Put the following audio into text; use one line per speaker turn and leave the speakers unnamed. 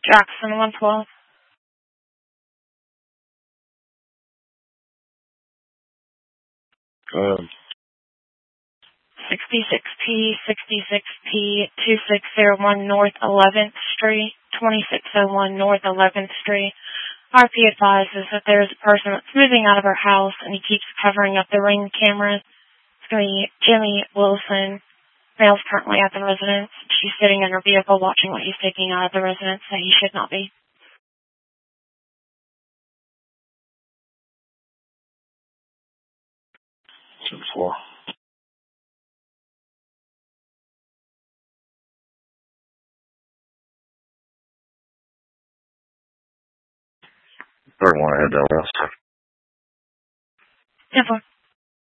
Jackson 112. 66P, 66P, 2601 North 11th Street, 2601 North 11th Street. RP advises that there is a person that's moving out of her house and he keeps covering up the ring cameras. It's going to be Jimmy Wilson. Male's currently at the residence. She's sitting in her vehicle watching what he's taking out of the residence that he should not be.
2-4. Third one I had that last time.
10-4.